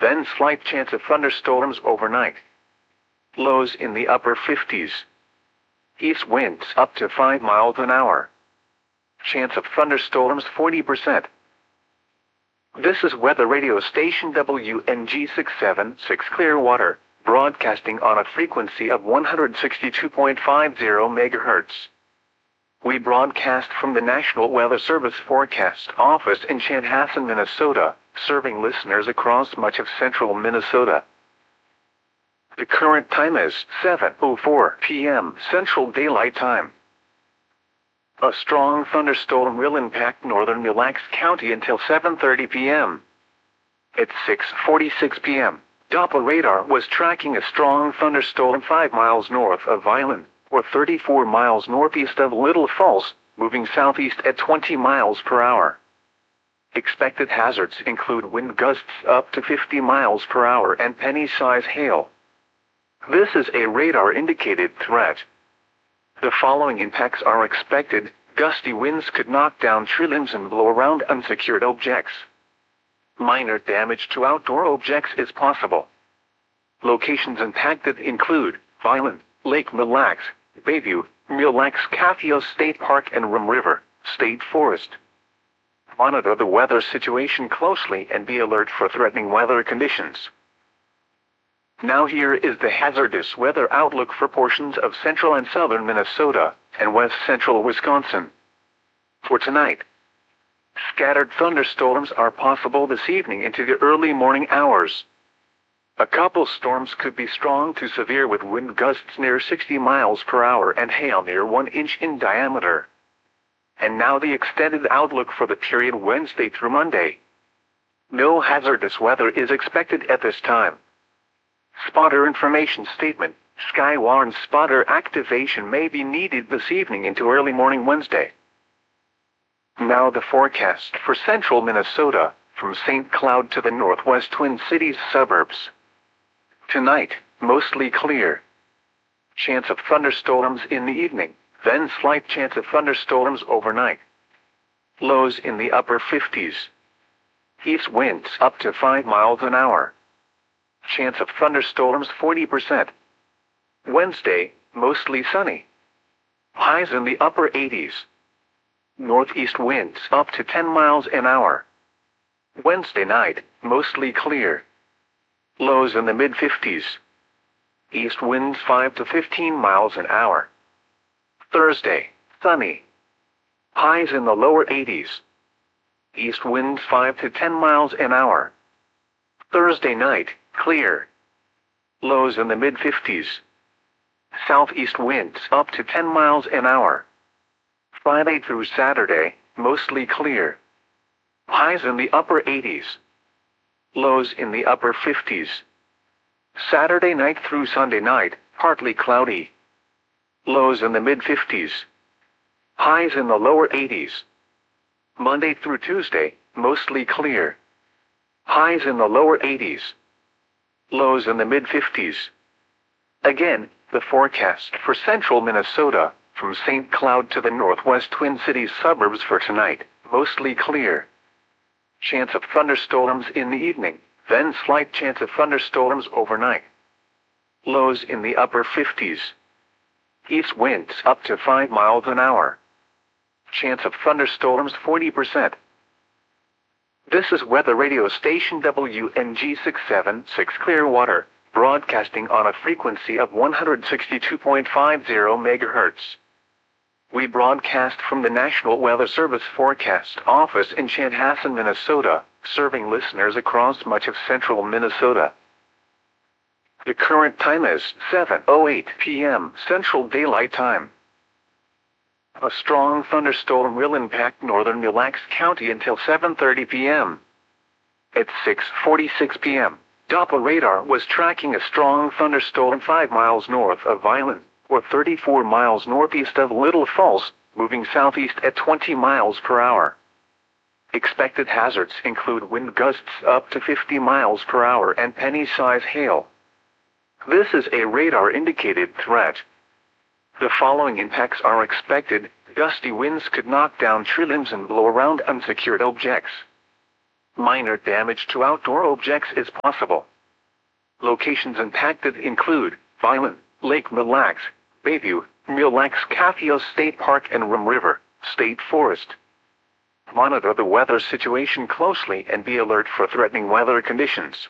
then slight chance of thunderstorms overnight. Lows in the upper 50s. East winds up to 5 miles an hour. Chance of thunderstorms 40%. This is weather radio station WNG 676 Clearwater, broadcasting on a frequency of 162.50 MHz. We broadcast from the National Weather Service Forecast Office in Chanhassen, Minnesota, serving listeners across much of central Minnesota. The current time is 7:04 p.m. Central Daylight Time. A strong thunderstorm will impact northern Mille Lacs County until 7:30 p.m. At 6:46 p.m., Doppler radar was tracking a strong thunderstorm 5 miles north of Vineland, or 34 miles northeast of Little Falls, moving southeast at 20 miles per hour. Expected hazards include wind gusts up to 50 miles per hour and penny-size hail. This is a radar-indicated threat. The following impacts are expected. Gusty winds could knock down tree limbs and blow around unsecured objects. Minor damage to outdoor objects is possible. Locations impacted include Vineland, Lake Mille Lacs, Bayview, Mille Lacs-Kathio State Park and Rum River State Forest. Monitor the weather situation closely and be alert for threatening weather conditions. Now here is the hazardous weather outlook for portions of central and southern Minnesota and west central Wisconsin. For tonight, scattered thunderstorms are possible this evening into the early morning hours. A couple storms could be strong to severe with wind gusts near 60 miles per hour and hail near 1 inch in diameter. And now the extended outlook for the period Wednesday through Monday. No hazardous weather is expected at this time. Spotter information statement. Skywarn spotter activation may be needed this evening into early morning Wednesday. Now the forecast for central Minnesota, from St. Cloud to the northwest Twin Cities suburbs. Tonight, mostly clear. Chance of thunderstorms in the evening, then slight chance of thunderstorms overnight. Lows in the upper 50s. East winds up to 5 miles an hour. Chance of thunderstorms 40%. Wednesday, mostly sunny. Highs in the upper 80s. Northeast winds up to 10 miles an hour. Wednesday night, mostly clear. Lows in the mid-50s. East winds 5 to 15 miles an hour. Thursday, sunny. Highs in the lower 80s. East winds 5 to 10 miles an hour. Thursday night, clear. Lows in the mid-50s. Southeast winds up to 10 miles an hour. Friday through Saturday, mostly clear. Highs in the upper 80s. Lows in the upper 50s. Saturday night through Sunday night, partly cloudy. Lows in the mid-50s. Highs in the lower 80s. Monday through Tuesday, mostly clear. Highs in the lower 80s. Lows in the mid-50s. Again, the forecast for central Minnesota, from St. Cloud to the northwest Twin Cities suburbs for tonight, mostly clear. Chance of thunderstorms in the evening, then slight chance of thunderstorms overnight. Lows in the upper 50s. East winds up to 5 miles an hour. Chance of thunderstorms 40%. This is weather radio station WNG 676 Clearwater, broadcasting on a frequency of 162.50 MHz. We broadcast from the National Weather Service Forecast Office in Chanhassen, Minnesota, serving listeners across much of central Minnesota. The current time is 7:08 p.m. Central Daylight Time. A strong thunderstorm will impact northern Mille Lacs County until 7:30 p.m. At 6:46 p.m., Doppler radar was tracking a strong thunderstorm 5 miles north of Vineland, or 34 miles northeast of Little Falls, moving southeast at 20 miles per hour. Expected hazards include wind gusts up to 50 miles per hour and penny-size hail. This is a radar-indicated threat. The following impacts are expected. Gusty winds could knock down tree limbs and blow around unsecured objects. Minor damage to outdoor objects is possible. Locations impacted include Violin, Lake Mille Lacs, Bayview, Mille Lacs Cathio State Park and Rum River State Forest. Monitor the weather situation closely and be alert for threatening weather conditions.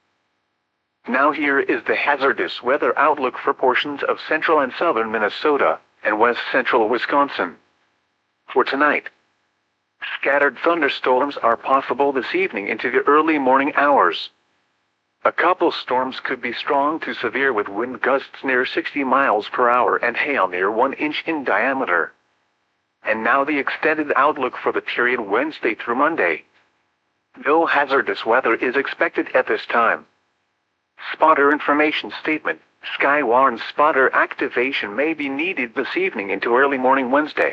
Now here is the hazardous weather outlook for portions of central and southern Minnesota and west central Wisconsin. For tonight, scattered thunderstorms are possible this evening into the early morning hours. A couple storms could be strong to severe with wind gusts near 60 miles per hour and hail near 1 inch in diameter. And now the extended outlook for the period Wednesday through Monday. No hazardous weather is expected at this time. Spotter information statement. Sky warns spotter activation may be needed this evening into early morning Wednesday.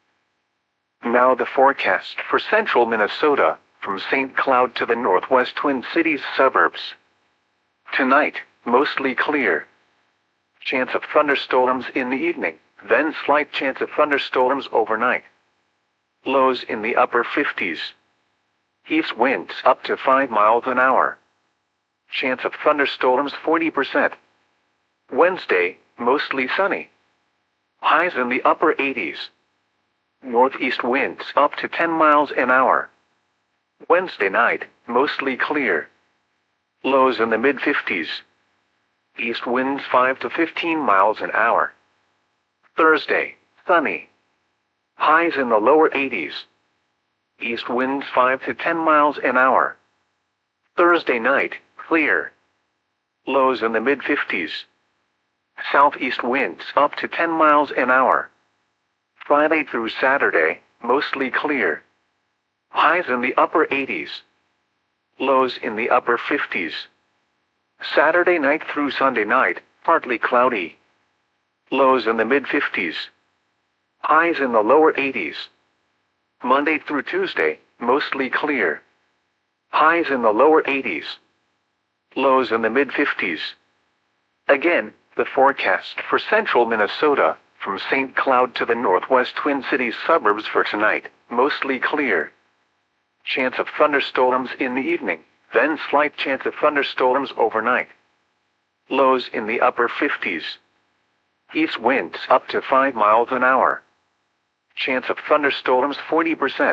Now the forecast for central Minnesota, from St. Cloud to the northwest Twin Cities suburbs. Tonight, mostly clear. Chance of thunderstorms in the evening, then slight chance of thunderstorms overnight. Lows in the upper 50s. East winds up to 5 miles an hour. Chance of thunderstorms 40%. Wednesday, mostly sunny. Highs in the upper 80s. Northeast winds up to 10 miles an hour. Wednesday night, mostly clear. Lows in the mid-50s. East winds 5 to 15 miles an hour. Thursday, sunny. Highs in the lower 80s. East winds 5 to 10 miles an hour. Thursday night, clear. Lows in the mid-50s. Southeast winds up to 10 miles an hour. Friday through Saturday, mostly clear. Highs in the upper 80s. Lows in the upper 50s. Saturday night through Sunday night, partly cloudy. Lows in the mid-50s. Highs in the lower 80s. Monday through Tuesday, mostly clear. Highs in the lower 80s. Lows in the mid-50s. Again, the forecast for central Minnesota, from St. Cloud to the northwest Twin Cities suburbs for tonight, mostly clear. Chance of thunderstorms in the evening, then slight chance of thunderstorms overnight. Lows in the upper 50s. East winds up to 5 miles an hour. Chance of thunderstorms 40%.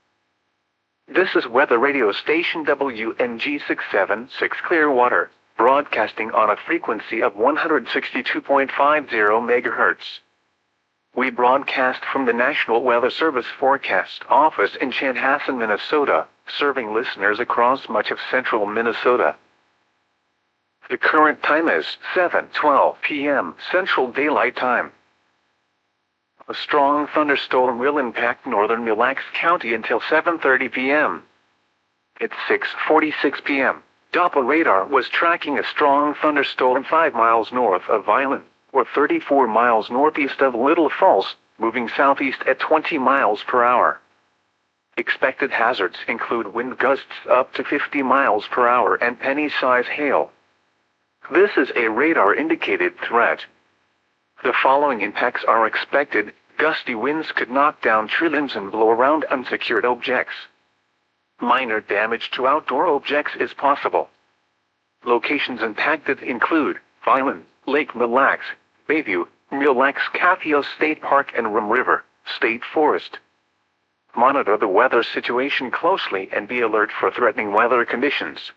This is weather radio station WNG 676 Clearwater, broadcasting on a frequency of 162.50 MHz. We broadcast from the National Weather Service Forecast Office in Chanhassen, Minnesota, serving listeners across much of central Minnesota. The current time is 7:12 p.m. Central Daylight Time. A strong thunderstorm will impact northern Mille Lacs County until 7:30 p.m. At 6:46 p.m., Doppler radar was tracking a strong thunderstorm 5 miles north of Violin, or 34 miles northeast of Little Falls, moving southeast at 20 miles per hour. Expected hazards include wind gusts up to 50 miles per hour and penny-size hail. This is a radar-indicated threat. The following impacts are expected. Gusty winds could knock down tree limbs and blow around unsecured objects. Minor damage to outdoor objects is possible. Locations impacted include Violin, Lake Mille Lacs, Bayview, Mille Lacs Cathio State Park and Rum River State Forest. Monitor the weather situation closely and be alert for threatening weather conditions.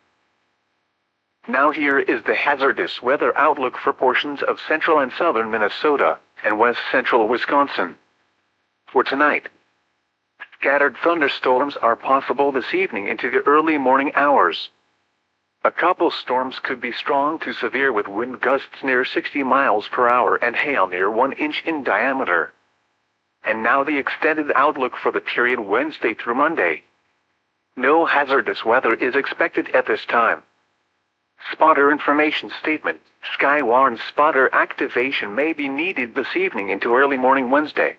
Now here is the hazardous weather outlook for portions of central and southern Minnesota and west central Wisconsin. For tonight, scattered thunderstorms are possible this evening into the early morning hours. A couple storms could be strong to severe with wind gusts near 60 miles per hour and hail near 1 inch in diameter. And now the extended outlook for the period Wednesday through Monday. No hazardous weather is expected at this time. Spotter information statement. Sky warns spotter activation may be needed this evening into early morning Wednesday.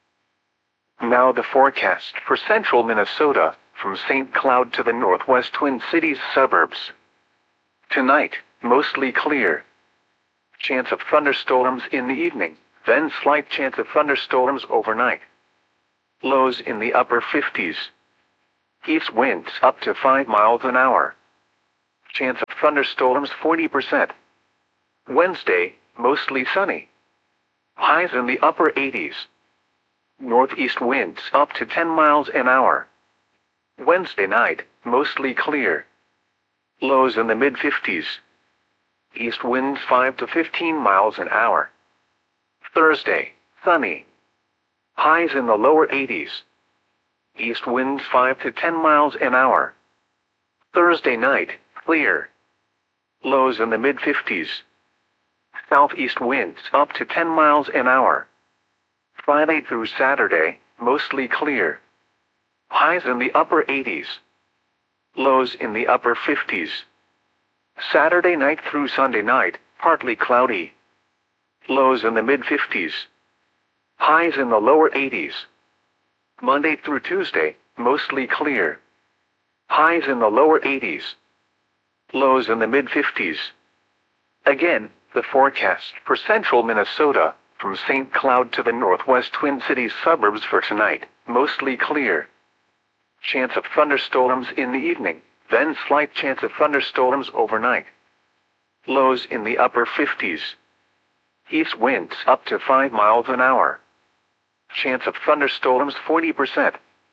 Now the forecast for central Minnesota, from St. Cloud to the northwest Twin Cities suburbs. Tonight, mostly clear. Chance of thunderstorms in the evening, then slight chance of thunderstorms overnight. Lows in the upper 50s. East winds up to 5 miles an hour. Chance of thunderstorms 40%. Wednesday, mostly sunny. Highs in the upper 80s. Northeast winds up to 10 miles an hour. Wednesday night, mostly clear. Lows in the mid-50s. East winds 5 to 15 miles an hour. Thursday, sunny. Highs in the lower 80s. East winds 5 to 10 miles an hour. Thursday night, clear. Lows in the mid-50s. Southeast winds up to 10 miles an hour. Friday through Saturday, mostly clear. Highs in the upper 80s. Lows in the upper 50s. Saturday night through Sunday night, partly cloudy. Lows in the mid-50s. Highs in the lower 80s. Monday through Tuesday, mostly clear. Highs in the lower 80s. Lows in the mid-50s. Again, the forecast for central Minnesota, from St. Cloud to the northwest Twin Cities suburbs for tonight, mostly clear. Chance of thunderstorms in the evening, then slight chance of thunderstorms overnight. Lows in the upper 50s. East winds up to 5 miles an hour. Chance of thunderstorms 40%.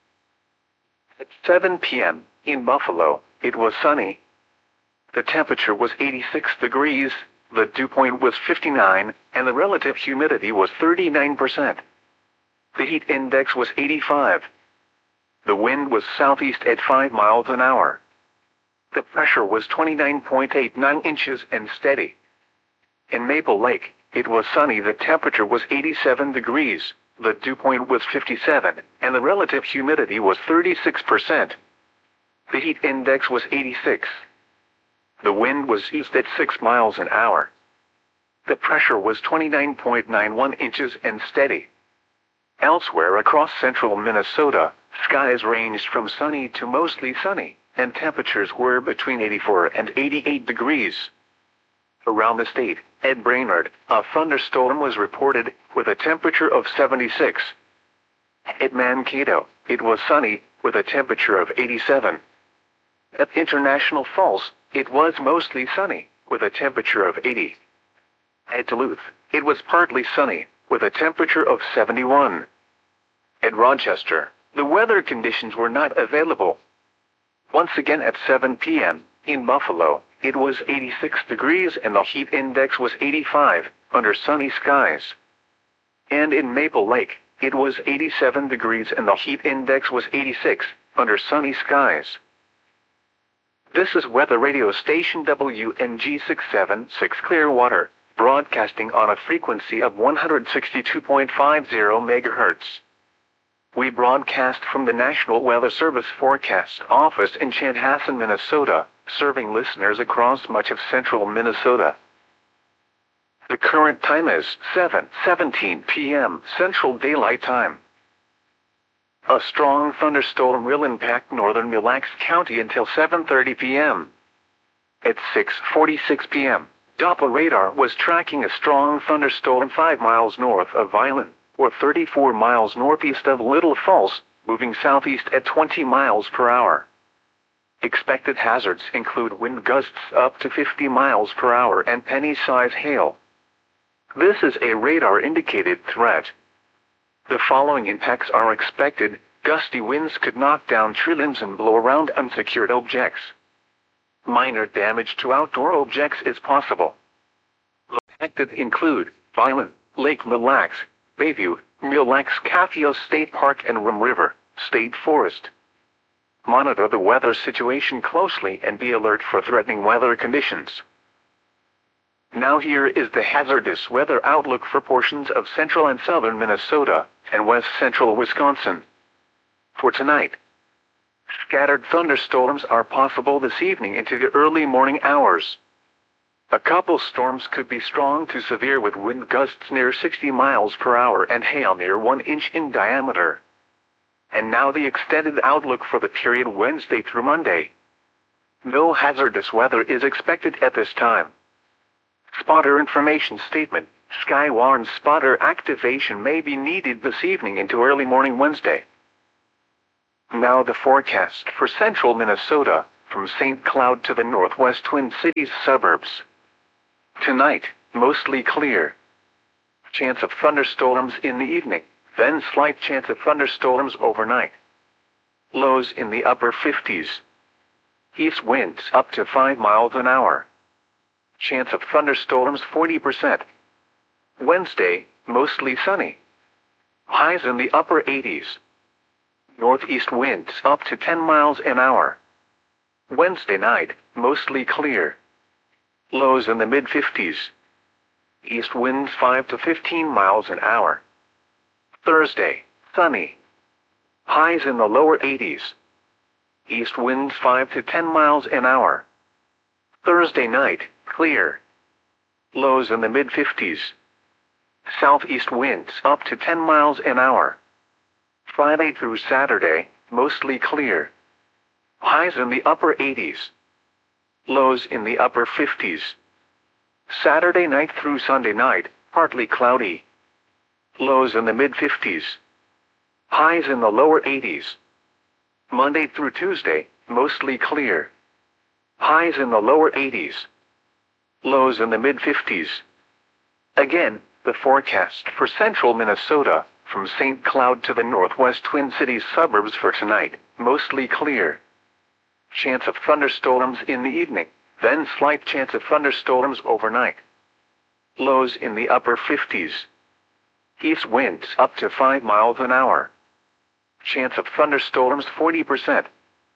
At 7 p.m., in Buffalo, it was sunny. The temperature was 86 degrees, the dew point was 59, and the relative humidity was 39%. The heat index was 85. The wind was southeast at 5 miles an hour. The pressure was 29.89 inches and steady. In Maple Lake, it was sunny. The temperature was 87 degrees, the dew point was 57, and the relative humidity was 36%. The heat index was 86. The wind was east at 6 miles an hour. The pressure was 29.91 inches and steady. Elsewhere across central Minnesota, skies ranged from sunny to mostly sunny, and temperatures were between 84 and 88 degrees. Around the state, Ed Brainerd, a thunderstorm was reported, with a temperature of 76. At Mankato, it was sunny, with a temperature of 87. At International Falls, it was mostly sunny, with a temperature of 80. At Duluth, it was partly sunny, with a temperature of 71. At Rochester, the weather conditions were not available. Once again at 7 p.m., in Buffalo, it was 86 degrees and the heat index was 85, under sunny skies. And in Maple Lake, it was 87 degrees and the heat index was 86, under sunny skies. This is weather radio station WNG 676 Clearwater, broadcasting on a frequency of 162.50 MHz. We broadcast from the National Weather Service Forecast Office in Chanhassen, Minnesota, serving listeners across much of central Minnesota. The current time is 7:17 p.m. Central Daylight Time. A strong thunderstorm will impact northern Mille Lacs County until 7:30 p.m. At 6:46 p.m., Doppler radar was tracking a strong thunderstorm 5 miles north of Violin, or 34 miles northeast of Little Falls, moving southeast at 20 miles per hour. Expected hazards include wind gusts up to 50 miles per hour and penny-size hail. This is a radar-indicated threat. The following impacts are expected. Gusty winds could knock down tree limbs and blow around unsecured objects. Minor damage to outdoor objects is possible. Affected include Violin, Lake Mille Lacs, Bayview, Mille Lacs Cathio State Park and Rum River State Forest. Monitor the weather situation closely and be alert for threatening weather conditions. Now here is the hazardous weather outlook for portions of central and southern Minnesota and west central Wisconsin. For tonight, scattered thunderstorms are possible this evening into the early morning hours. A couple storms could be strong to severe with wind gusts near 60 miles per hour and hail near 1 inch in diameter. And now the extended outlook for the period Wednesday through Monday. No hazardous weather is expected at this time. Spotter information statement: Skywarn spotter activation may be needed this evening into early morning Wednesday. Now the forecast for central Minnesota, from St. Cloud to the northwest Twin Cities suburbs. Tonight, mostly clear. Chance of thunderstorms in the evening, then slight chance of thunderstorms overnight. Lows in the upper 50s. East winds up to 5 miles an hour. Chance of thunderstorms 40%. Wednesday, mostly sunny. Highs in the upper 80s. Northeast winds up to 10 miles an hour. Wednesday night, mostly clear. Lows in the mid-50s. East winds 5 to 15 miles an hour. Thursday, sunny. Highs in the lower 80s. East winds 5 to 10 miles an hour. Thursday night, clear. Lows in the mid-50s. Southeast winds up to 10 miles an hour. Friday through Saturday, mostly clear. Highs in the upper 80s. Lows in the upper 50s. Saturday night through Sunday night, partly cloudy. Lows in the mid-50s. Highs in the lower 80s. Monday through Tuesday, mostly clear. Highs in the lower 80s. Lows in the mid-50s. Again, the forecast for central Minnesota, from St. Cloud to the northwest Twin Cities suburbs for tonight, mostly clear. Chance of thunderstorms in the evening, then slight chance of thunderstorms overnight. Lows in the upper 50s. East winds up to 5 miles an hour. Chance of thunderstorms 40%.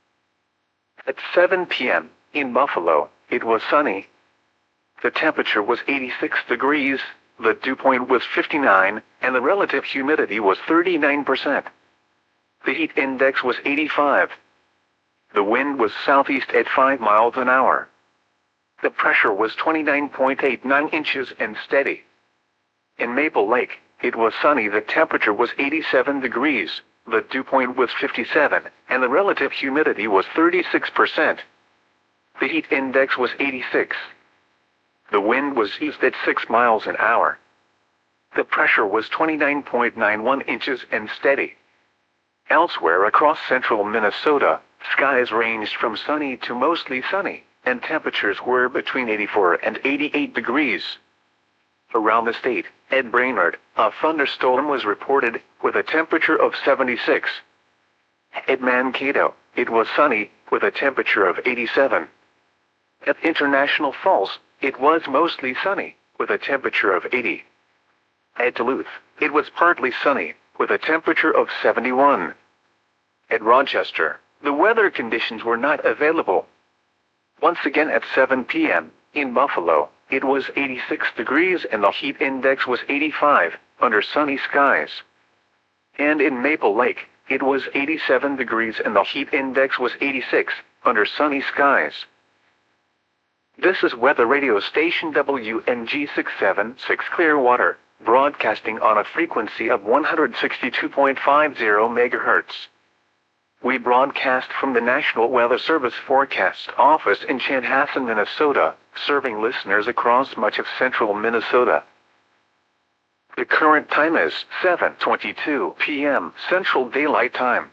At 7 p.m., in Buffalo, it was sunny. The temperature was 86 degrees, the dew point was 59, and the relative humidity was 39%. The heat index was 85. The wind was southeast at 5 miles an hour. The pressure was 29.89 inches and steady. In Maple Lake, it was sunny. The temperature was 87 degrees, the dew point was 57, and the relative humidity was 36%. The heat index was 86. The wind was east at 6 miles an hour. The pressure was 29.91 inches and steady. Elsewhere across central Minnesota, skies ranged from sunny to mostly sunny, and temperatures were between 84 and 88 degrees. Around the state, at Brainerd, a thunderstorm was reported, with a temperature of 76. At Mankato, it was sunny, with a temperature of 87. At International Falls, it was mostly sunny, with a temperature of 80. At Duluth, it was partly sunny, with a temperature of 71. At Rochester, the weather conditions were not available. Once again at 7 p.m., in Buffalo, it was 86 degrees and the heat index was 85, under sunny skies. And in Maple Lake, it was 87 degrees and the heat index was 86, under sunny skies. This is weather radio station WNG 676 Clearwater, broadcasting on a frequency of 162.50 MHz. We broadcast from the National Weather Service Forecast Office in Chanhassen, Minnesota, serving listeners across much of central Minnesota. The current time is 7:22 p.m. Central Daylight Time.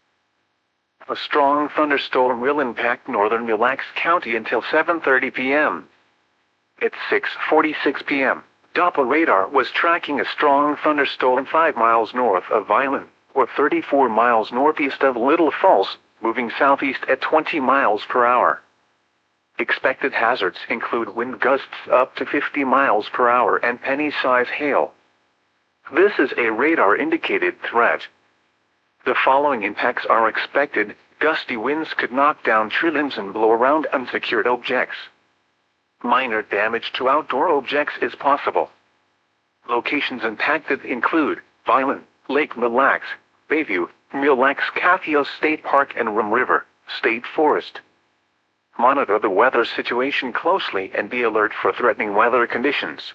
A strong thunderstorm will impact northern Mille Lacs County until 7:30 p.m. At 6:46 p.m., Doppler radar was tracking a strong thunderstorm 5 miles north of Violin, or 34 miles northeast of Little Falls, moving southeast at 20 miles per hour. Expected hazards include wind gusts up to 50 miles per hour and penny-size hail. This is a radar-indicated threat. The following impacts are expected. Gusty winds could knock down tree limbs and blow around unsecured objects. Minor damage to outdoor objects is possible. Locations impacted include Violin, Lake Mille Lacs, Bayview, Mille Lacs Cathio State Park and Rum River State Forest. Monitor the weather situation closely and be alert for threatening weather conditions.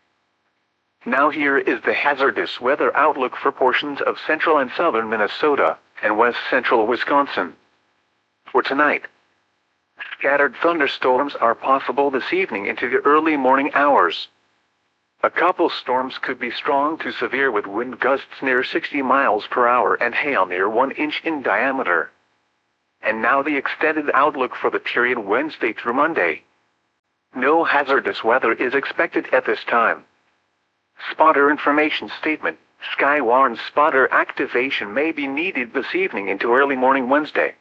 Now here is the hazardous weather outlook for portions of central and southern Minnesota and west central Wisconsin. For tonight, scattered thunderstorms are possible this evening into the early morning hours. A couple storms could be strong to severe with wind gusts near 60 miles per hour and hail near 1 inch in diameter. And now the extended outlook for the period Wednesday through Monday. No hazardous weather is expected at this time. Spotter information statement. Sky warns spotter activation may be needed this evening into early morning Wednesday.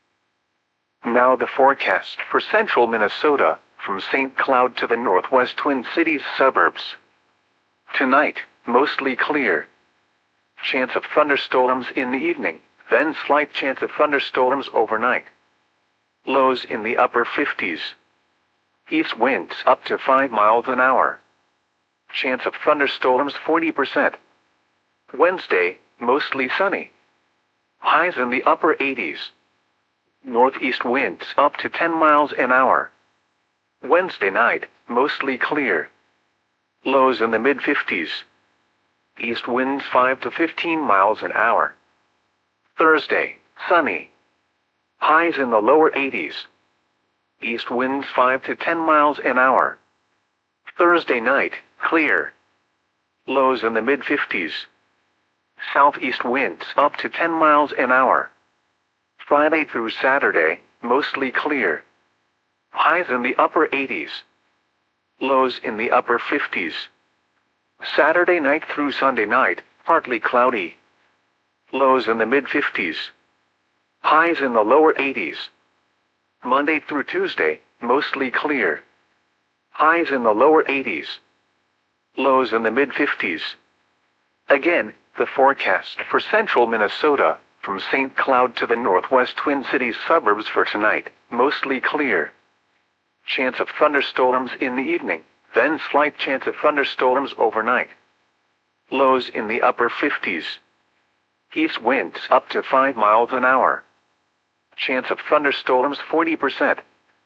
Now the forecast for central Minnesota, from St. Cloud to the northwest Twin Cities suburbs. Tonight, mostly clear. Chance of thunderstorms in the evening, then slight chance of thunderstorms overnight. Lows in the upper 50s. East winds up to 5 miles an hour. Chance of thunderstorms 40%. Wednesday, mostly sunny. Highs in the upper 80s. Northeast winds up to 10 miles an hour. Wednesday night, mostly clear. Lows in the mid-50s. East winds 5 to 15 miles an hour. Thursday, sunny. Highs in the lower 80s. East winds 5 to 10 miles an hour. Thursday night, clear. Lows in the mid-50s. Southeast winds up to 10 miles an hour. Friday through Saturday, mostly clear. Highs in the upper 80s. Lows in the upper 50s. Saturday night through Sunday night, partly cloudy. Lows in the mid-50s. Highs in the lower 80s. Monday through Tuesday, mostly clear. Highs in the lower 80s. Lows in the mid-50s. Again, the forecast for central Minnesota, from St. Cloud to the northwest Twin Cities suburbs for tonight, mostly clear. Chance of thunderstorms in the evening, then slight chance of thunderstorms overnight. Lows in the upper 50s. East winds up to 5 miles an hour. Chance of thunderstorms 40%.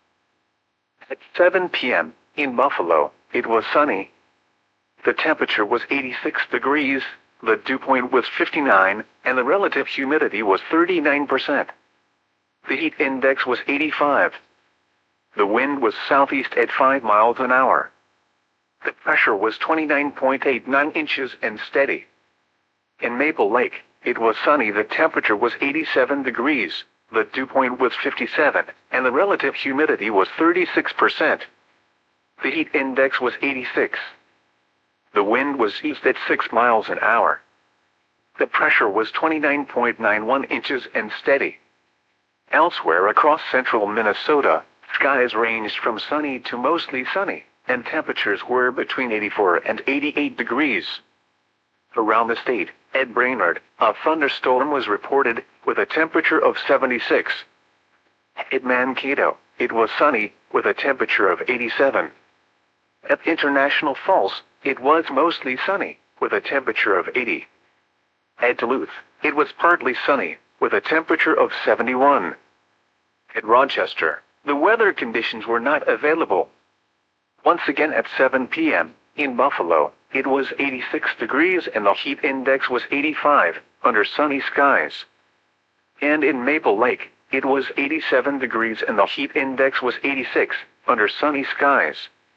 At 7 p.m., in Buffalo, it was sunny. The temperature was 86 degrees, the dew point was 59, and the relative humidity was 39%. The heat index was 85. The wind was southeast at 5 miles an hour. The pressure was 29.89 inches and steady. In Maple Lake, it was sunny. The temperature was 87 degrees, the dew point was 57, and the relative humidity was 36%. The heat index was 86. The wind was east at 6 miles an hour. The pressure was 29.91 inches and steady. Elsewhere across central Minnesota, skies ranged from sunny to mostly sunny, and temperatures were between 84 and 88 degrees. Around the state, at Brainerd, a thunderstorm was reported, with a temperature of 76. At Mankato, it was sunny, with a temperature of 87. At International Falls, it was mostly sunny, with a temperature of 80. At Duluth, it was partly sunny, with a temperature of 71. At Rochester, the weather conditions were not available. Once again at 7 p.m., in Buffalo, it was 86 degrees and the heat index was 85, under sunny skies. And in Maple Lake, it was 87 degrees and the heat index was 86, under sunny skies.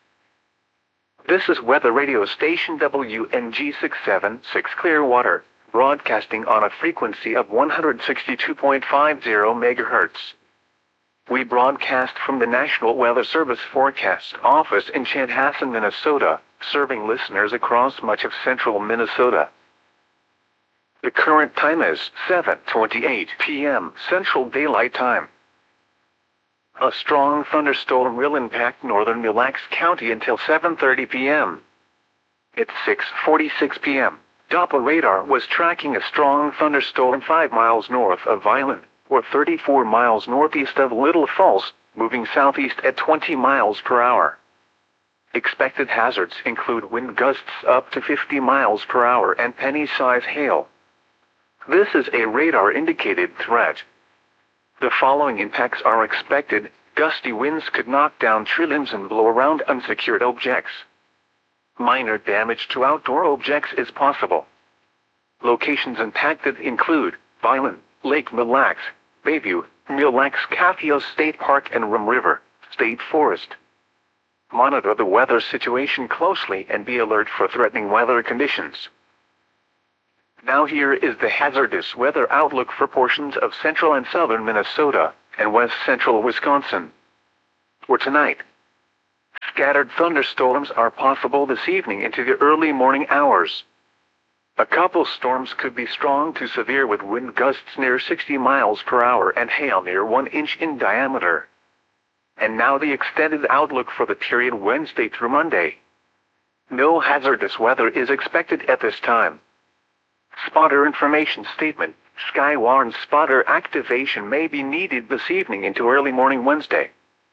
This is weather radio station WNG 676 Clearwater, broadcasting on a frequency of 162.50 MHz. We broadcast from the National Weather Service Forecast Office in Chanhassen, Minnesota, serving listeners across much of central Minnesota. The current time is 7:28 p.m. Central Daylight Time. A strong thunderstorm will impact northern Mille Lacs County until 7:30 p.m. At 6:46 p.m., Doppler radar was tracking a strong thunderstorm 5 miles north of Violin, or 34 miles northeast of Little Falls, moving southeast at 20 miles per hour. Expected hazards include wind gusts up to 50 miles per hour and penny-size hail. This is a radar-indicated threat. The following impacts are expected. Gusty winds could knock down tree limbs and blow around unsecured objects. Minor damage to outdoor objects is possible. Locations impacted include Violin, Lake Mille Lacs, Bayview, Mille Lacs Cathio State Park and Rum River State Forest. Monitor the weather situation closely and be alert for threatening weather conditions. Now here is the hazardous weather outlook for portions of central and southern Minnesota and west central Wisconsin. For tonight, scattered thunderstorms are possible this evening into the early morning hours. A couple storms could be strong to severe with wind gusts near 60 miles per hour and hail near 1 inch in diameter. And now the extended outlook for the period Wednesday through Monday. No hazardous weather is expected at this time. Spotter information statement. Sky warns spotter activation may be needed this evening into early morning Wednesday.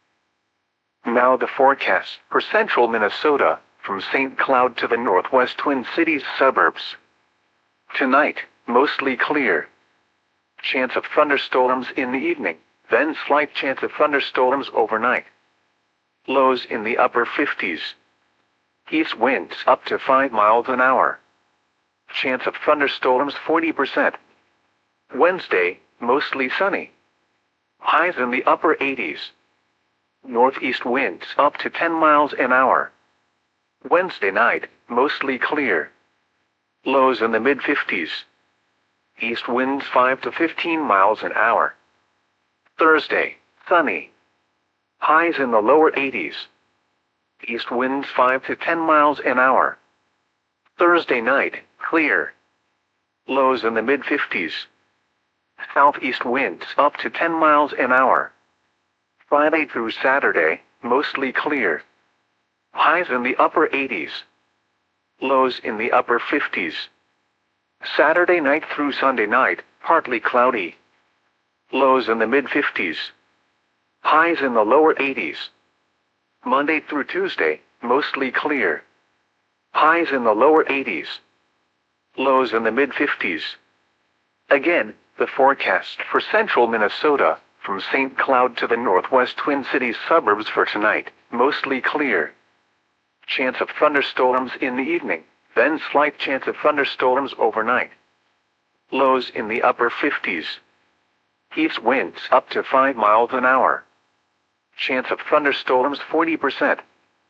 Now the forecast for central Minnesota, from St. Cloud to the northwest Twin Cities suburbs. Tonight, mostly clear. Chance of thunderstorms in the evening, then slight chance of thunderstorms overnight. Lows in the upper 50s. East winds up to 5 miles an hour. Chance of thunderstorms 40%. Wednesday, mostly sunny. Highs in the upper 80s. Northeast winds up to 10 miles an hour. Wednesday night, mostly clear. Lows in the mid-50s. East winds 5 to 15 miles an hour. Thursday, sunny. Highs in the lower 80s. East winds 5 to 10 miles an hour. Thursday night, clear. Lows in the mid-50s. Southeast winds up to 10 miles an hour. Friday through Saturday, mostly clear. Highs in the upper 80s. Lows in the upper 50s. Saturday night through Sunday night, partly cloudy. Lows in the mid-50s. Highs in the lower 80s. Monday through Tuesday, mostly clear. Highs in the lower 80s. Lows in the mid-50s. Again, the forecast for central Minnesota, from St. Cloud to the northwest Twin Cities suburbs for tonight, mostly clear. Chance of thunderstorms in the evening, then slight chance of thunderstorms overnight. Lows in the upper 50s. East winds up to 5 miles an hour. Chance of thunderstorms 40%.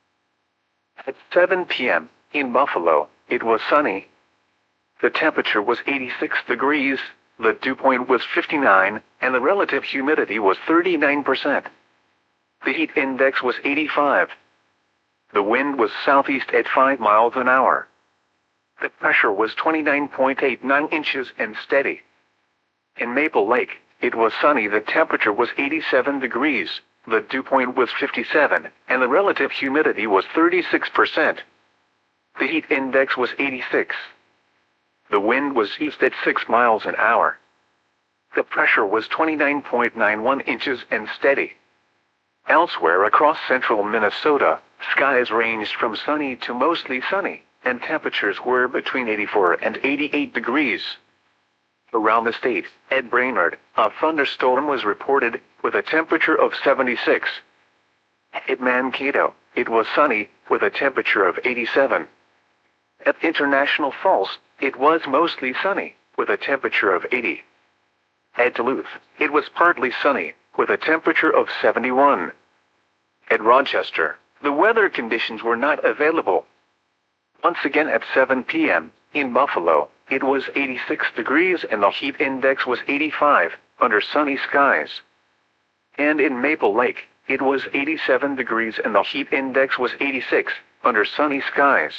At 7 p.m., in Buffalo, it was sunny. The temperature was 86 degrees, the dew point was 59, and the relative humidity was 39%. The heat index was 85. The wind was southeast at 5 miles an hour. The pressure was 29.89 inches and steady. In Maple Lake, it was sunny. The temperature was 87 degrees, the dew point was 57, and the relative humidity was 36%. The heat index was 86. The wind was east at 6 miles an hour. The pressure was 29.91 inches and steady. Elsewhere across central Minnesota, skies ranged from sunny to mostly sunny, and temperatures were between 84 and 88 degrees. Around the state, at Brainerd, a thunderstorm was reported, with a temperature of 76. At Mankato, it was sunny, with a temperature of 87. At International Falls, it was mostly sunny, with a temperature of 80. At Duluth, it was partly sunny, with a temperature of 71. At Rochester, the weather conditions were not available. Once again at 7 p.m., in Buffalo, it was 86 degrees and the heat index was 85, under sunny skies. And in Maple Lake, it was 87 degrees and the heat index was 86, under sunny skies.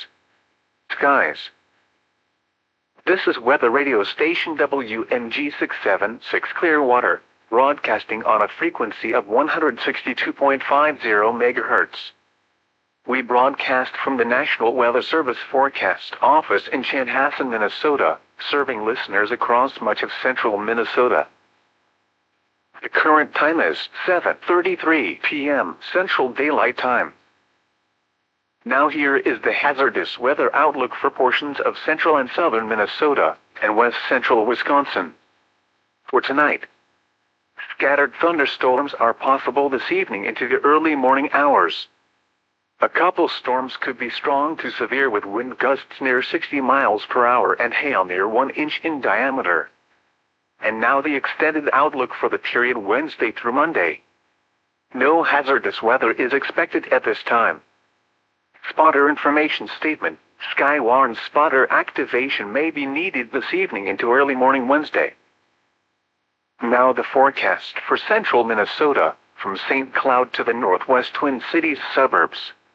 This is weather radio station WMG 676 Clearwater, broadcasting on a frequency of 162.50 MHz. We broadcast from the National Weather Service Forecast Office in Chanhassen, Minnesota, serving listeners across much of central Minnesota. The current time is 7:33 p.m. Central Daylight Time. Now here is the hazardous weather outlook for portions of central and southern Minnesota and west central Wisconsin. For tonight, scattered thunderstorms are possible this evening into the early morning hours. A couple storms could be strong to severe with wind gusts near 60 miles per hour and hail near 1 inch in diameter. And now the extended outlook for the period Wednesday through Monday. No hazardous weather is expected at this time. Spotter information statement. Skywarn spotter activation may be needed this evening into early morning Wednesday. Now the forecast for central Minnesota, from St. Cloud to the northwest Twin Cities suburbs.